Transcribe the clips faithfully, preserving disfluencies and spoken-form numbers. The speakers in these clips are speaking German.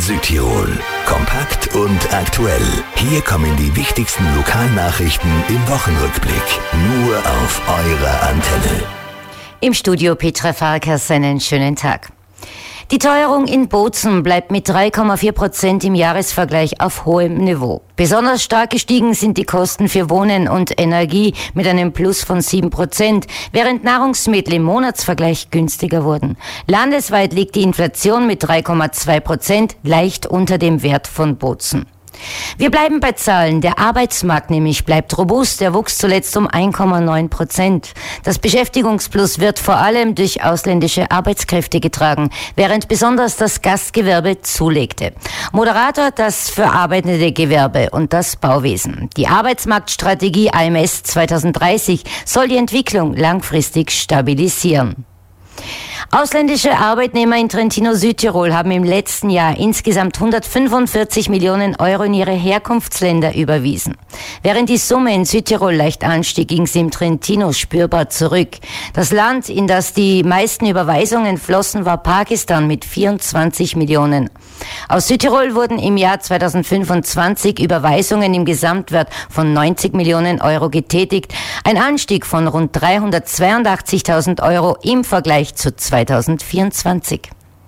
Südtirol. Kompakt und aktuell. Hier kommen die wichtigsten Lokalnachrichten im Wochenrückblick. Nur auf eurer Antenne. Im Studio Petra Farkas, einen schönen Tag. Die Teuerung in Bozen bleibt mit drei Komma vier Prozent im Jahresvergleich auf hohem Niveau. Besonders stark gestiegen sind die Kosten für Wohnen und Energie mit einem Plus von sieben Prozent, während Nahrungsmittel im Monatsvergleich günstiger wurden. Landesweit liegt die Inflation mit drei Komma zwei Prozent leicht unter dem Wert von Bozen. Wir bleiben bei Zahlen. Der Arbeitsmarkt nämlich bleibt robust. Er wuchs zuletzt um ein Komma neun Prozent. Das Beschäftigungsplus wird vor allem durch ausländische Arbeitskräfte getragen, während besonders das Gastgewerbe zulegte. Moderator das verarbeitende Gewerbe und das Bauwesen. Die Arbeitsmarktstrategie A M S zwanzig dreißig soll die Entwicklung langfristig stabilisieren. Ausländische Arbeitnehmer in Trentino-Südtirol haben im letzten Jahr insgesamt hundertfünfundvierzig Millionen Euro in ihre Herkunftsländer überwiesen. Während die Summe in Südtirol leicht anstieg, ging sie im Trentino spürbar zurück. Das Land, in das die meisten Überweisungen flossen, war Pakistan mit vierundzwanzig Millionen. Aus Südtirol wurden im Jahr zweitausendfünfundzwanzig Überweisungen im Gesamtwert von neunzig Millionen Euro getätigt, ein Anstieg von rund dreihundertzweiundachtzigtausend Euro im Vergleich zu zweitausendvierundzwanzig.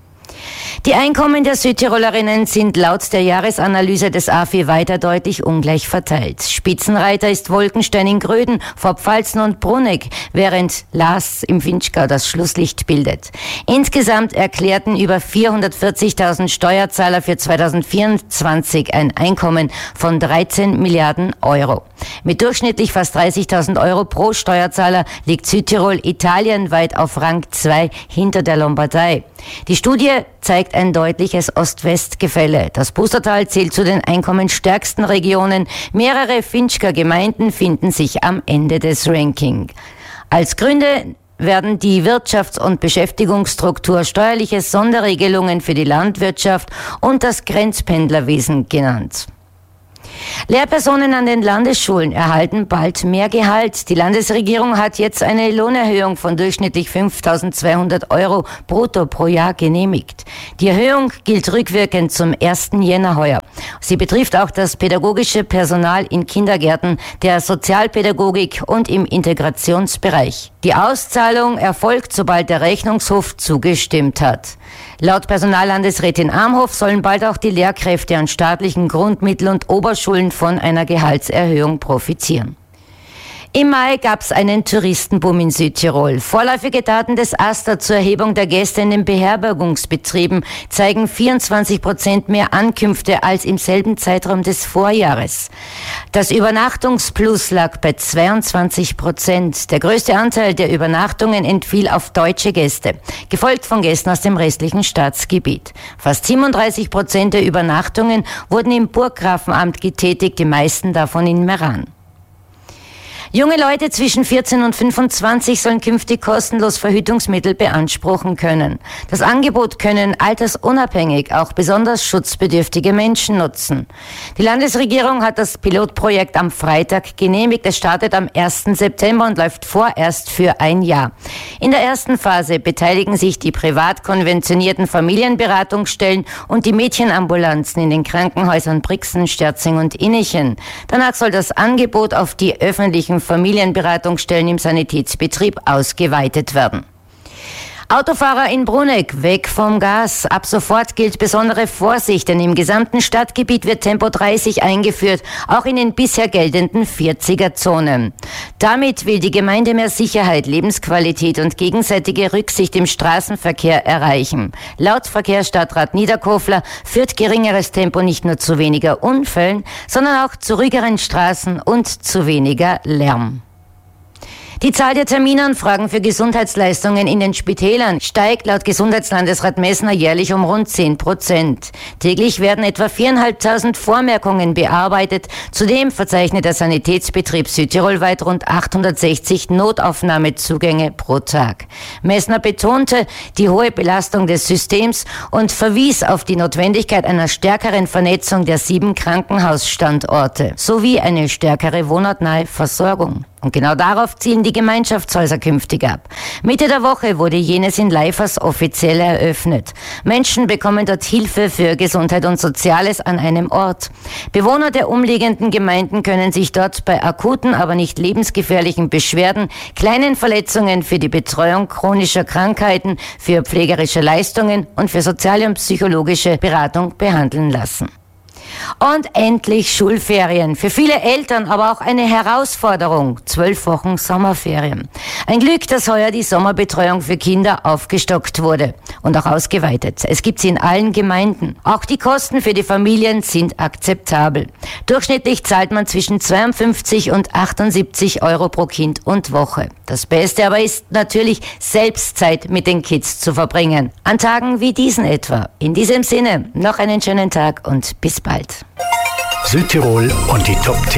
Die Einkommen der Südtirolerinnen sind laut der Jahresanalyse des A F I weiter deutlich ungleich verteilt. Spitzenreiter ist Wolkenstein in Gröden, vor Pfalzen und Bruneck, während Laas im Vinschgau das Schlusslicht bildet. Insgesamt erklärten über vierhundertvierzigtausend Steuerzahler für zweitausendvierundzwanzig ein Einkommen von dreizehn Milliarden Euro. Mit durchschnittlich fast dreißigtausend Euro pro Steuerzahler liegt Südtirol italienweit auf Rang zwei hinter der Lombardei. Die Studie zeigt ein deutliches Ost-West-Gefälle. Das Pustertal zählt zu den einkommensstärksten Regionen. Mehrere Vinschger Gemeinden finden sich am Ende des Rankings. Als Gründe werden die Wirtschafts- und Beschäftigungsstruktur, steuerliche Sonderregelungen für die Landwirtschaft und das Grenzpendlerwesen genannt. Lehrpersonen an den Landesschulen erhalten bald mehr Gehalt. Die Landesregierung hat jetzt eine Lohnerhöhung von durchschnittlich fünftausendzweihundert Euro brutto pro Jahr genehmigt. Die Erhöhung gilt rückwirkend zum ersten Jänner heuer. Sie betrifft auch das pädagogische Personal in Kindergärten, der Sozialpädagogik und im Integrationsbereich. Die Auszahlung erfolgt, sobald der Rechnungshof zugestimmt hat. Laut Personallandesrätin Amhoff sollen bald auch die Lehrkräfte an staatlichen Grundmittel- und Oberschulen von einer Gehaltserhöhung profitieren. Im Mai gab es einen Touristenboom in Südtirol. Vorläufige Daten des AStA zur Erhebung der Gäste in den Beherbergungsbetrieben zeigen vierundzwanzig Prozent mehr Ankünfte als im selben Zeitraum des Vorjahres. Das Übernachtungsplus lag bei zweiundzwanzig Prozent. Der größte Anteil der Übernachtungen entfiel auf deutsche Gäste, gefolgt von Gästen aus dem restlichen Staatsgebiet. Fast siebenunddreißig Prozent der Übernachtungen wurden im Burggrafenamt getätigt, die meisten davon in Meran. Junge Leute zwischen vierzehn und fünfundzwanzig sollen künftig kostenlos Verhütungsmittel beanspruchen können. Das Angebot können altersunabhängig auch besonders schutzbedürftige Menschen nutzen. Die Landesregierung hat das Pilotprojekt am Freitag genehmigt. Es startet am ersten September und läuft vorerst für ein Jahr. In der ersten Phase beteiligen sich die privat konventionierten Familienberatungsstellen und die Mädchenambulanzen in den Krankenhäusern Brixen, Sterzing und Innichen. Danach soll das Angebot auf die öffentlichen Familienberatungsstellen im Sanitätsbetrieb ausgeweitet werden. Autofahrer in Bruneck, weg vom Gas. Ab sofort gilt besondere Vorsicht, denn im gesamten Stadtgebiet wird Tempo dreißig eingeführt, auch in den bisher geltenden vierziger-Zonen. Damit will die Gemeinde mehr Sicherheit, Lebensqualität und gegenseitige Rücksicht im Straßenverkehr erreichen. Laut Verkehrsstadtrat Niederkofler führt geringeres Tempo nicht nur zu weniger Unfällen, sondern auch zu ruhigeren Straßen und zu weniger Lärm. Die Zahl der Terminanfragen für Gesundheitsleistungen in den Spitälern steigt laut Gesundheitslandesrat Messner jährlich um rund zehn Prozent. Täglich werden etwa viertausendfünfhundert Vormerkungen bearbeitet. Zudem verzeichnet der Sanitätsbetrieb südtirolweit rund achthundertsechzig Notaufnahmezugänge pro Tag. Messner betonte die hohe Belastung des Systems und verwies auf die Notwendigkeit einer stärkeren Vernetzung der sieben Krankenhausstandorte sowie eine stärkere wohnortnahe Versorgung. Und genau darauf zielen die Gemeinschaftshäuser künftig ab. Mitte der Woche wurde jenes in Leifers offiziell eröffnet. Menschen bekommen dort Hilfe für Gesundheit und Soziales an einem Ort. Bewohner der umliegenden Gemeinden können sich dort bei akuten, aber nicht lebensgefährlichen Beschwerden, kleinen Verletzungen für die Betreuung chronischer Krankheiten, für pflegerische Leistungen und für soziale und psychologische Beratung behandeln lassen. Und endlich Schulferien. Für viele Eltern aber auch eine Herausforderung. Zwölf Wochen Sommerferien. Ein Glück, dass heuer die Sommerbetreuung für Kinder aufgestockt wurde und auch ausgeweitet. Es gibt sie in allen Gemeinden. Auch die Kosten für die Familien sind akzeptabel. Durchschnittlich zahlt man zwischen zweiundfünfzig und achtundsiebzig Euro pro Kind und Woche. Das Beste aber ist natürlich, selbst Zeit mit den Kids zu verbringen. An Tagen wie diesen etwa. In diesem Sinne, noch einen schönen Tag und bis bald. Südtirol und die Top